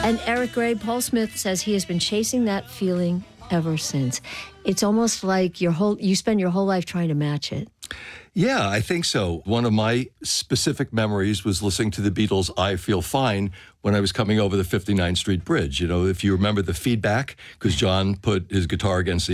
And Eric Gray, Paul Smith says he has been chasing that feeling ever since. It's almost like you spend your whole life trying to match it. Yeah, I think so. One of my specific memories was listening to the Beatles' I Feel Fine when I was coming over the 59th Street Bridge. You know, if you remember the feedback, because John put his guitar against the